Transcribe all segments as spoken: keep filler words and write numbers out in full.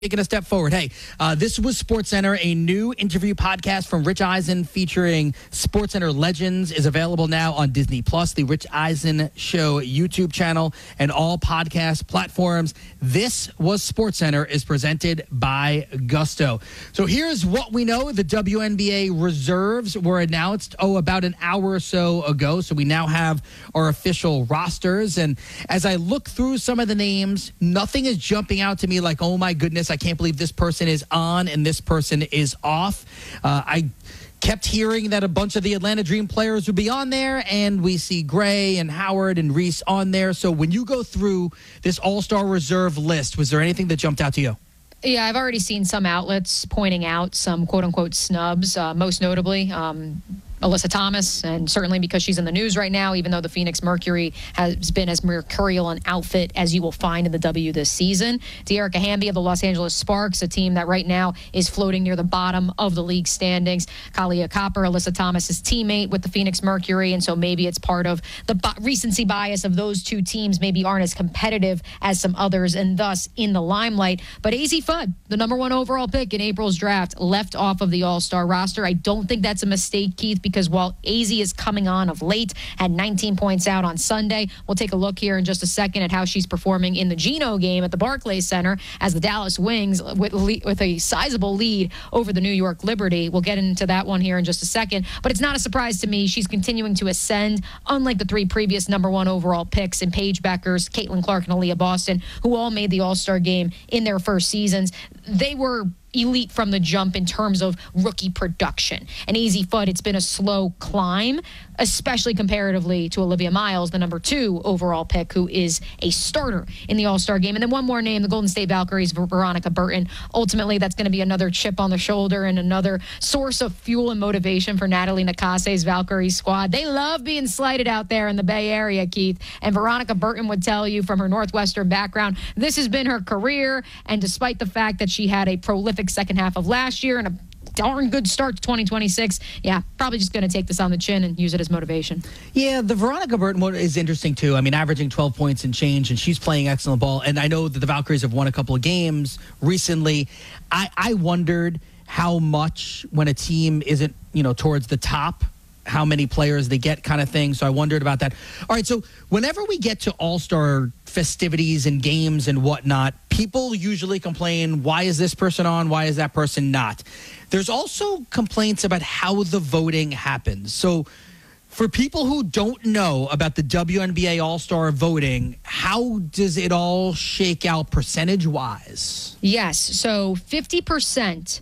Taking a step forward. Hey, uh, this was SportsCenter, a new interview podcast from Rich Eisen featuring SportsCenter legends is available now on Disney Plus, the Rich Eisen Show YouTube channel, and all podcast platforms. This was SportsCenter is presented by Gusto. So here's what we know. The W N B A reserves were announced, oh, about an hour or so ago. So we now have our official rosters. And as I look through some of the names, nothing is jumping out to me like, oh my goodness, I can't believe this person is on and this person is off. Uh, I kept hearing that a bunch of the Atlanta Dream players would be on there, and we see Gray and Howard and Reese on there. So when you go through this All-Star Reserve list, was there anything that jumped out to you? Yeah, I've already seen some outlets pointing out some quote-unquote snubs, uh, most notably um, Alyssa Thomas, and certainly because she's in the news right now, even though the Phoenix Mercury has been as mercurial an outfit as you will find in the W this season. Dearica Hamby of the Los Angeles Sparks, a team that right now is floating near the bottom of the league standings. Kalia Copper, Alyssa Thomas's teammate with the Phoenix Mercury, and so maybe it's part of the bi- recency bias of those two teams maybe aren't as competitive as some others, and thus in the limelight. But A Z Fudd, the number one overall pick in April's draft, left off of the All-Star roster. I don't think that's a mistake, Keith, because while A Z is coming on of late, had nineteen points out on Sunday. We'll take a look here in just a second at how she's performing in the Geno game at the Barclays Center as the Dallas Wings with, with a sizable lead over the New York Liberty. We'll get into that one here in just a second. But it's not a surprise to me. She's continuing to ascend, unlike the three previous number one overall picks in Paige Beckers, Caitlin Clark, and Aaliyah Boston, who all made the All-Star game in their first seasons. They were elite from the jump in terms of rookie production. And A Z Fudd, it's been a slow climb, especially comparatively to Olivia Miles, the number two overall pick, who is a starter in the All-Star game. And then one more name, the Golden State Valkyries, Veronica Burton. Ultimately, that's going to be another chip on the shoulder and another source of fuel and motivation for Natalie Nakase's Valkyries squad. They love being slighted out there in the Bay Area, Keith. And Veronica Burton would tell you from her Northwestern background, this has been her career. And despite the fact that she had a prolific second half of last year and a darn good start to twenty twenty-six. Yeah, probably just going to take this on the chin and use it as motivation. Yeah, the Veronica Burton one is interesting, too. I mean, averaging twelve points and change, and she's playing excellent ball. And I know that the Valkyries have won a couple of games recently. I, I wondered how much when a team isn't, you know, towards the top, how many players they get kind of thing. So I wondered about that. All right, so whenever we get to All-Star festivities and games and whatnot, people usually complain, why is this person on? Why is that person not? There's also complaints about how the voting happens. So for people who don't know about the W N B A All-Star voting, how does it all shake out percentage-wise? Yes, so fifty percent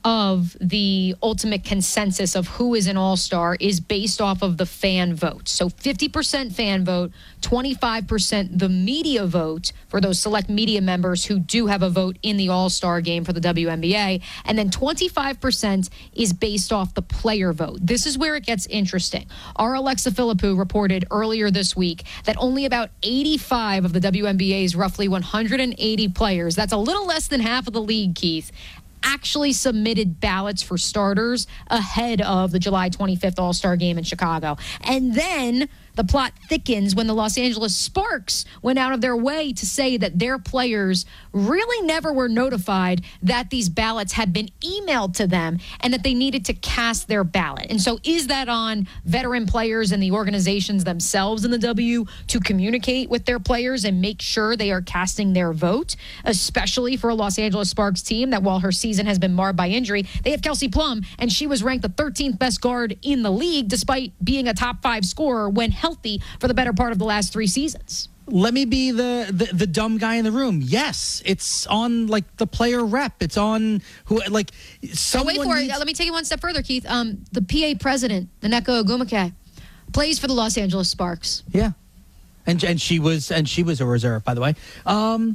of the ultimate consensus of who is an all-star is based off of the fan vote. So fifty percent fan vote, twenty-five percent the media vote for those select media members who do have a vote in the all-star game for the W N B A, and then twenty-five percent is based off the player vote. This is where it gets interesting. Our Alexa Philippou reported earlier this week that only about eighty-five of the W N B A's roughly one hundred eighty players, that's a little less than half of the league, Keith, actually submitted ballots for starters ahead of the July twenty-fifth All-Star game in Chicago. And then the plot thickens when the Los Angeles Sparks went out of their way to say that their players really never were notified that these ballots had been emailed to them and that they needed to cast their ballot. And so is that on veteran players and the organizations themselves in the W to communicate with their players and make sure they are casting their vote, especially for a Los Angeles Sparks team that while her season has been marred by injury, they have Kelsey Plum, and she was ranked the thirteenth best guard in the league despite being a top five scorer when healthy for the better part of the last three seasons. Let me be the, the the dumb guy in the room. Yes, it's on like the player rep. It's on who like someone. Oh, wait for needs- it. Let me take it one step further, Keith. Um, the P A president, Nneka Ogwumike, plays for the Los Angeles Sparks. Yeah, and and she was and she was a reserve, by the way. Um,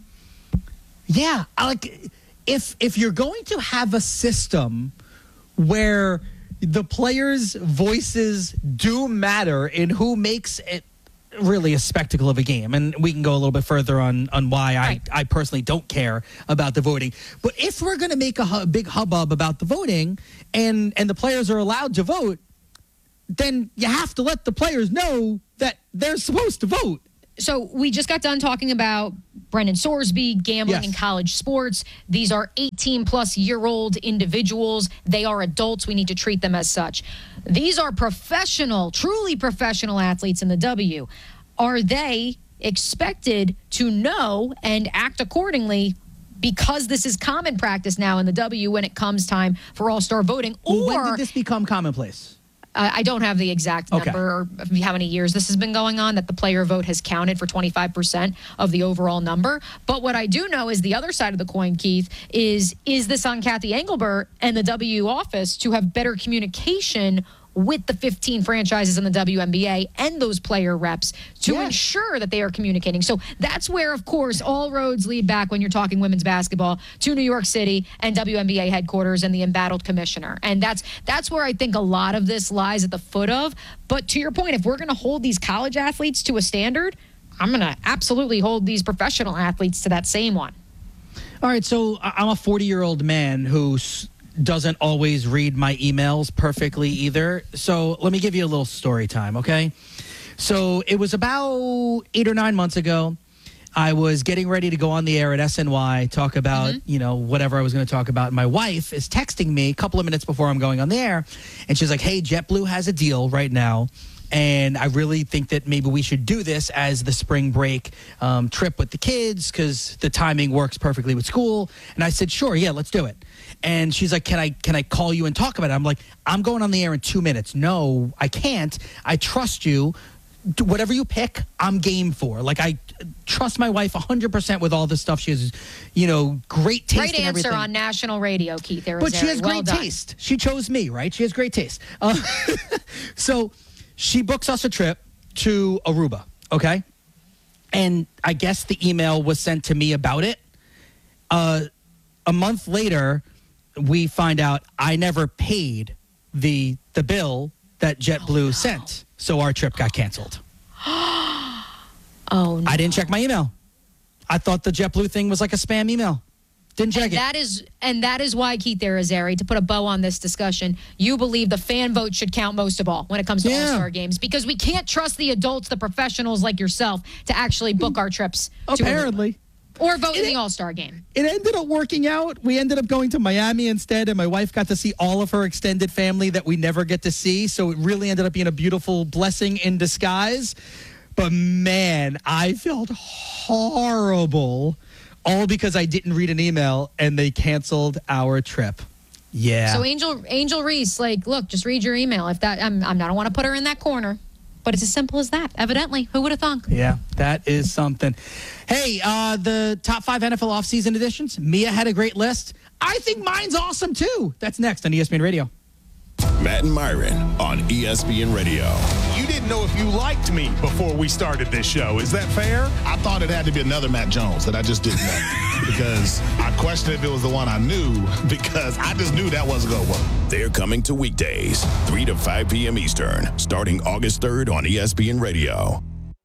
yeah, I like if if you're going to have a system where the players' voices do matter in who makes it really a spectacle of a game. And we can go a little bit further on, on why right. I, I personally don't care about the voting. But if we're going to make a hu- big hubbub about the voting and, and the players are allowed to vote, then you have to let the players know that they're supposed to vote. So we just got done talking about Brendan Sorsby, gambling Yes. in college sports. These are eighteen-plus-year-old individuals. They are adults. We need to treat them as such. These are professional, truly professional athletes in the W. Are they expected to know and act accordingly because this is common practice now in the W when it comes time for all-star voting? Well, Or when did this become commonplace? Uh, I don't have the exact Okay. number or how many years this has been going on, that the player vote has counted for twenty-five percent of the overall number. But what I do know is the other side of the coin, Keith, is is this on Kathy Engelbert and the W office to have better communication with the fifteen franchises in the W N B A and those player reps to Yes. ensure that they are communicating. So that's where, of course, all roads lead back when you're talking women's basketball to New York City and W N B A headquarters and the embattled commissioner. And that's that's where I think a lot of this lies at the foot of. But to your point, if we're going to hold these college athletes to a standard, I'm going to absolutely hold these professional athletes to that same one. All right, so I- I'm a forty-year-old man who s- doesn't always read my emails perfectly either. So let me give you a little story time, okay? So it was about eight or nine months ago. I was getting ready to go on the air at S N Y, talk about, you know, whatever I was going to talk about. My wife is texting me a couple of minutes before I'm going on the air, and she's like, hey, JetBlue has a deal right now, and I really think that maybe we should do this as the spring break um, trip with the kids because the timing works perfectly with school. And I said, sure, yeah, let's do it. And she's like, can I can I call you and talk about it? I'm like, I'm going on the air in two minutes. No, I can't. I trust you. Do whatever you pick, I'm game for. Like, I trust my wife one hundred percent with all this stuff. She has, you know, great taste Great in answer everything. on national radio, Keith. But she has well great done. taste. She chose me, right? She has great taste. Uh, so she books us a trip to Aruba, okay? And I guess the email was sent to me about it. Uh, a month later, we find out I never paid the the bill that JetBlue Oh, no. sent. So our trip got canceled. Oh, no. I didn't check my email. I thought the JetBlue thing was like a spam email. Didn't check And it. that is, and that is why, Keith Arizari, to put a bow on this discussion, you believe the fan vote should count most of all when it comes to Yeah. All-Star games, because we can't trust the adults, the professionals like yourself, to actually book our trips. to Aruba. Apparently. Or vote in It- the All-Star game. It ended up working out. We ended up going to Miami instead, and my wife got to see all of her extended family that we never get to see. So it really ended up being a beautiful blessing in disguise. But man, I felt horrible, all because I didn't read an email and they canceled our trip. Yeah. So Angel Angel Reese, like, look, just read your email. If that, I'm, I'm, I don't want to put her in that corner, but it's as simple as that. Evidently, who would have thunk? Yeah, that is something. Hey, uh, the top five N F L offseason editions. Mia had a great list. I think mine's awesome, too. That's next on E S P N Radio. Matt and Myron on E S P N Radio. You didn't know if you liked me before we started this show. Is that fair? I thought it had to be another Matt Jones that I just didn't know because I questioned if it was the one I knew because I just knew that wasn't going to work. They're coming to weekdays, three to five p.m. Eastern, starting August third on E S P N Radio.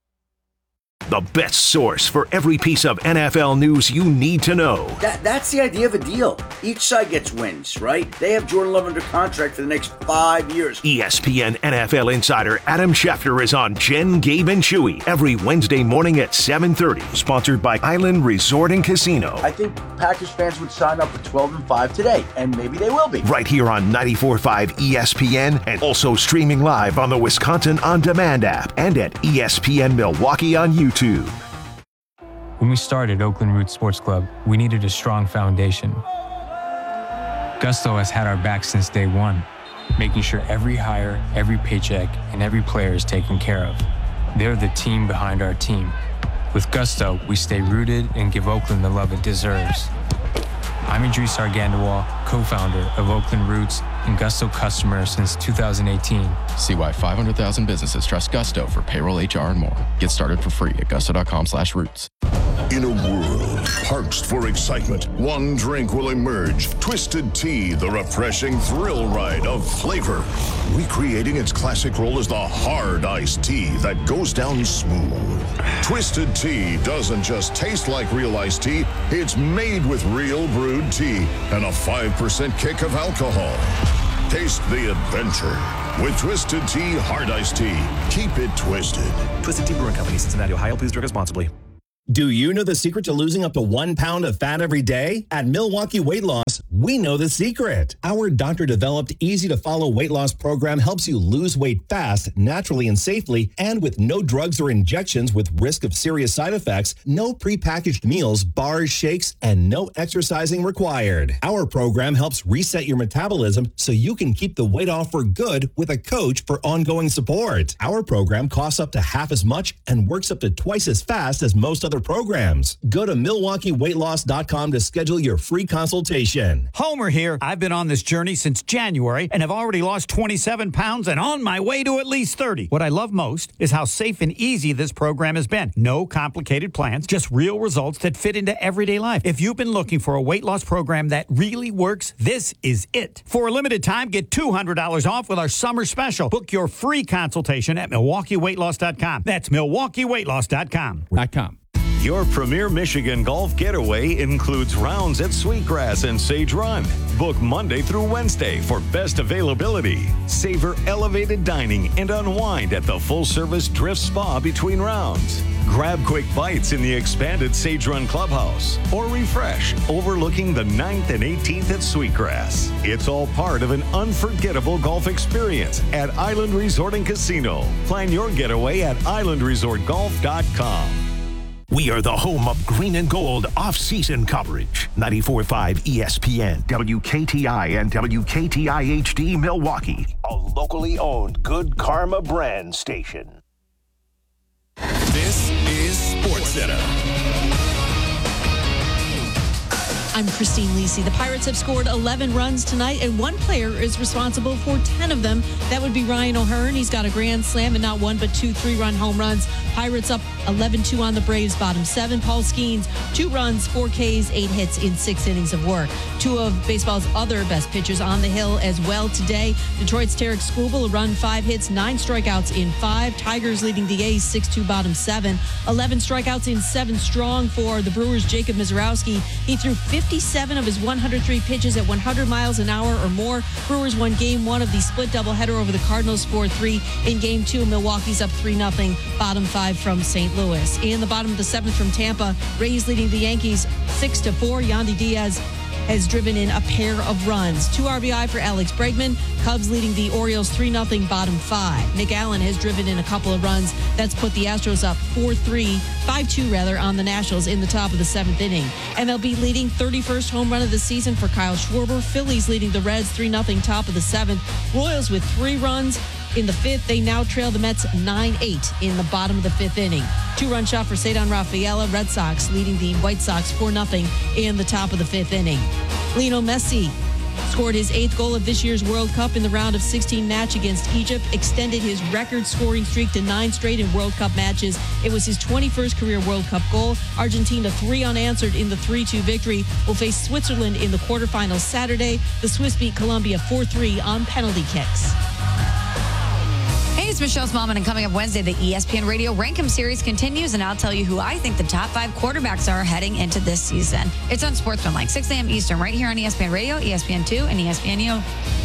The best source for every piece of N F L news you need to know. That, that's the idea of a deal. Each side gets wins, right? They have Jordan Love under contract for the next five years. E S P N N F L insider Adam Schefter is on Jen, Gabe, and Chewy every Wednesday morning at seven thirty. Sponsored by Island Resort and Casino. I think Packers fans would sign up for twelve and five today, and maybe they will be. Right here on ninety-four point five E S P N and also streaming live on the Wisconsin On Demand app and at E S P N Milwaukee on YouTube. When we started Oakland Roots Sports Club, we needed a strong foundation. Gusto has had our back since day one, making sure every hire, every paycheck, and every player is taken care of. They're the team behind our team. With Gusto, we stay rooted and give Oakland the love it deserves. I'm Idris Argandawal, co-founder of Oakland Roots and Gusto customer since two thousand eighteen. See why five hundred thousand businesses trust Gusto for payroll, H R, and more. Get started for free at gusto.com slash roots. In a world parched for excitement, one drink will emerge. Twisted Tea, the refreshing thrill ride of flavor. Recreating its classic role as the hard iced tea that goes down smooth. Twisted Tea doesn't just taste like real iced tea, it's made with real brewed tea and a five percent kick of alcohol. Taste the adventure. with Twisted Tea Hard Iced Tea. Keep it twisted. Twisted Tea Brewing Company, Cincinnati, Ohio. Please drink responsibly. Do you know the secret to losing up to one pound of fat every day? At Milwaukee Weight Loss, we know the secret. Our doctor-developed, easy-to-follow weight loss program helps you lose weight fast, naturally and safely, and with no drugs or injections with risk of serious side effects, no prepackaged meals, bars, shakes, and no exercising required. Our program helps reset your metabolism so you can keep the weight off for good with a coach for ongoing support. Our program costs up to half as much and works up to twice as fast as most other programs. Go to Milwaukee Weight Loss dot com to schedule your free consultation. Homer here. I've been on this journey since January and have already lost twenty-seven pounds and on my way to at least thirty. What I love most is how safe and easy this program has been. No complicated plans, just real results that fit into everyday life. If you've been looking for a weight loss program that really works, this is it. For a limited time, get two hundred dollars off with our summer special. Book your free consultation at Milwaukee Weight Loss dot com. That's Milwaukee Weight Loss dot com. .com. Your Premier Michigan Golf Getaway includes rounds at Sweetgrass and Sage Run. Book Monday through Wednesday for best availability. Savor elevated dining and unwind at the full-service Drift Spa between rounds. Grab quick bites in the expanded Sage Run Clubhouse or refresh overlooking the ninth and eighteenth at Sweetgrass. It's all part of an unforgettable golf experience at Island Resort and Casino. Plan your getaway at island resort golf dot com. We are the home of green and gold off-season coverage. ninety-four point five E S P N, W K T I, and W K T I H D Milwaukee. A locally owned Good Karma brand station. This is SportsCenter. I'm Christine Lisi. The Pirates have scored eleven runs tonight, and one player is responsible for ten of them. That would be Ryan O'Hearn. He's got a grand slam and not one, but two three-run home runs. Pirates up eleven two on the Braves, bottom seven. Paul Skeens, two runs, four Ks, eight hits in six innings of work. Two of baseball's other best pitchers on the hill as well today. Detroit's Tarek Skubal, a run, five hits, nine strikeouts in five. Tigers leading the A's six two, bottom seven. eleven strikeouts in seven strong for the Brewers' Jacob Mizrowski. He threw fifty-seven of his one hundred three pitches at one hundred miles an hour or more. Brewers won game one of the split doubleheader over the Cardinals, four three. In game two, Milwaukee's up three nothing, bottom five from Saint Louis. In the bottom of the seventh from Tampa, Rays leading the Yankees six to four. Yandy Diaz has driven in a pair of runs. Two R B I for Alex Bregman. Cubs leading the Orioles three nothing, bottom five. Nick Allen has driven in a couple of runs. That's put the Astros up four three, five two rather, on the Nationals in the top of the seventh inning. M L B leading thirty-first home run of the season for Kyle Schwarber. Phillies leading the Reds three nothing, top of the seventh. Royals with three runs. In the fifth, they now trail the Mets nine eight in the bottom of the fifth inning. Two-run shot for Cedar Rafaela. Red Sox leading the White Sox four nothing in the top of the fifth inning. Lionel Messi scored his eighth goal of this year's World Cup in the round of sixteen match against Egypt, extended his record scoring streak to nine straight in World Cup matches. It was his twenty-first career World Cup goal. Argentina, three unanswered in the three two victory, will face Switzerland in the quarterfinals Saturday. The Swiss beat Colombia four three on penalty kicks. Hey, it's Michelle Smallman, and coming up Wednesday, the E S P N Radio Rankem Series continues, and I'll tell you who I think the top five quarterbacks are heading into this season. It's on Sportsman, like six a.m. Eastern, right here on E S P N Radio, E S P N two, and E S P N U.